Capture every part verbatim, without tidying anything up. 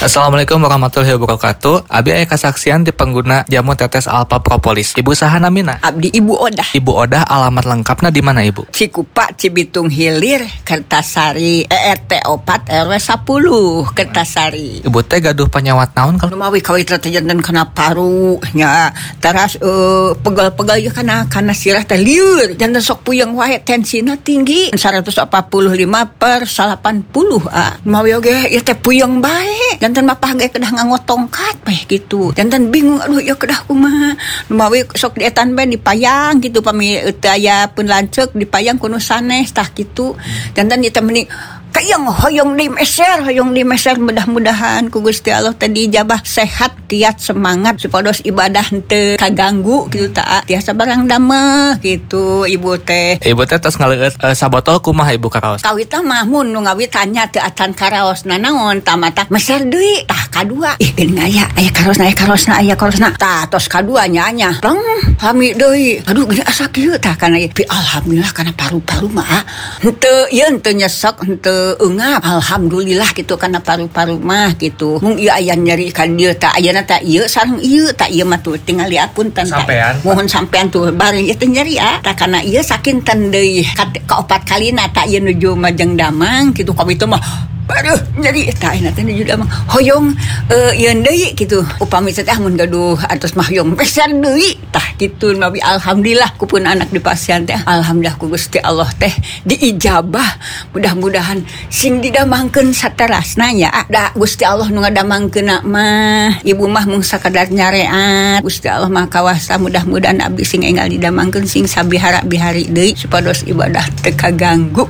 Assalamualaikum warahmatullahi wabarakatuh. Abi aya kasaksian di pengguna jamu tetes Alpha Propolis. Ibu saha namina? Abdi Ibu Odah. Ibu Odah, alamat lengkapna di mana Ibu? Cikupa, Cibitung Hilir, Kertasari, E R T opat R W sepuluh, Kertasari. Ibu teh gaduh penyawat naon kalau Lumawi kawit jantan kena paru nya. Teras uh, pegal-pegal ya kana kana sirah teh lieur. Jantan sok puyeng wae tensina tinggi seratus empat puluh lima per delapan puluh. Ah, lumawi oge ieu teh puyeng bae. Jantan mapah ge kedah nganggo tongkat bae gitu. Jantan bingung aduh ya kedah kumaha. Lumawi sok dietan bae dipayang gitu pami teu aya pun lanceuk dipayang kuno sanes tah kitu. Jantan ieu teh meni kayang hoyong di meser, hoyong di meser mudah-mudahan ku Gusti Allah tadi ijabah sehat, kiat, semangat supados ibadah teu kaganggu gitu ta. Tiasa barang dameh gitu Ibu teh. Ibu teh tos ngaleueut uh, sabotol kumaha Ibu karaos? Kawitna mah mun nu ngawit tanya teu atan karaosna naon tamata meser deui tah kadua. Ih geuning aya aya karosna aya karosna aya karosna. Tah tos kadua nya nya. Pleng hami deui. Aduh geuning asa kieu tah kana ieu. Alhamdulillah kana paru-paru mah henteu ieu henteu nyesek henteu engap alhamdulillah gitu karena paru-paru mah gitu mung ieu aya nyeri ka dieu tah ayeuna tah ieu sareng ieu tah ieu mah tuh tinggal liapunten sampean mohon sampean tuh bari ieu teh nyeri ah tah kana ieu sakinten deui ka opat kalina tah ieu nuju Majeng Damang gitu ka itu mah aduh nyeri tah ayeuna teh nuju Damang hoyong uh, ieu deui gitu upami teh mun gaduh atos mah hoyong besar deui tah kitu nabi alhamdulillah ku pun anak di pasien teh alhamdulillah ku Gusti Allah teh diijabah mudah-mudahan sing didamangkeun saterasna nya da Gusti Allah nu ngadamangkeunna mah ibu mah mung sakadar nyareat Gusti Allah mah kawasa mudah-mudahan abdi sing enggal didamangkeun sing sabihara-bihari deui supados ibadah teu kaganggu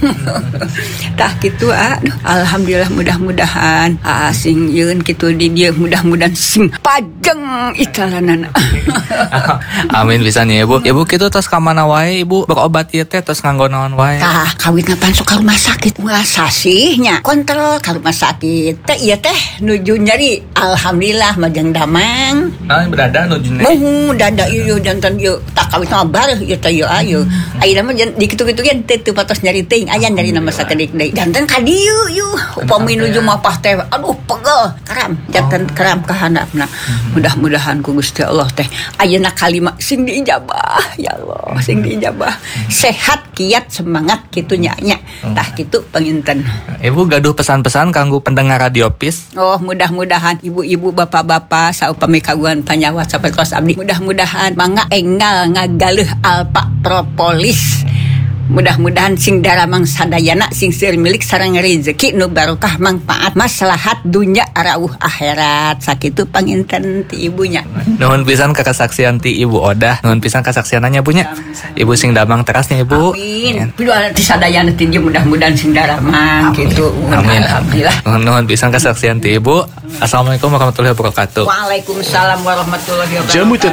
tah kitu aduh alhamdulillah mudah-mudahan ah, sing yeun kitu di dieu mudah-mudahan sing pajeng ikalanana amin pisan ya Ibu. Ibu kitu tos ka mana wae Ibu berobat ieu teh tos nganggo naon wae? Tah kawitna pan sok ka rumah sakit ngasa sihnya kontrol ka rumah sakit teh ieu teh nuju nyeri alhamdulillah Majeng Damang naon berada nuju nyeri muh dada ieu jantan ieu tak kawitna bareuh ieu teh ieu ayeuna ayeuna mah di kitu-kitu ge teu patos nyeri teuing aya nyeri nama sakedik deui jantan ka dieu ieu upami nuju mapah teh aduh pegel karam jantan karam ka handapna mudah-mudahan ku Gusti Allah teh ayeuna kalima sing diijabah ya Allah sing diijabah sehat kiat semangat kitu nya nya tah kitu panginten. Ibu gaduh pesan-pesan kanggo pendengar Radio Peace. Oh mudah-mudahan ibu-ibu bapak-bapak saupami kagungan panyawa sapertos abdi mudah-mudahan mangga enggal ngagaleuh Alpha Propolis. Mudah-mudahan sing daramang sadayana sing seueur milik sareng rezeki nu barokah manfaat maslahat dunya arauh akhirat sakitu panginten ti ibunya. Nuhun pisan ka kasaksian ti Ibu Odah, nuhun pisan kasaksiananya bunya. Ibu sing damang terasnya Ibu. Amin. Piduh ti sadayana ti mudah-mudahan sing daramang kitu. Amin. Alhamdulillah. Nuhun pisan kasaksian ti Ibu. Assalamualaikum warahmatullahi wabarakatuh. Waalaikumsalam warahmatullahi wabarakatuh. Jamu